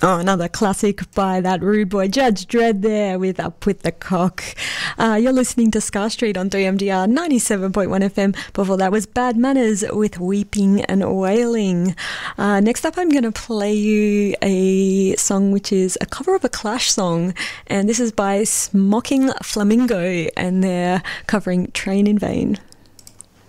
Oh, another classic by that rude boy Judge Dredd there with Up With The Cock. You're listening to Scar Street on 3MDR 97.1 FM. Before that was Bad Manners with Weeping and Wailing. Next up, I'm going to play you a song which is a cover of a Clash song, and this is by Smocking Flamingo, and they're covering Train in Vain.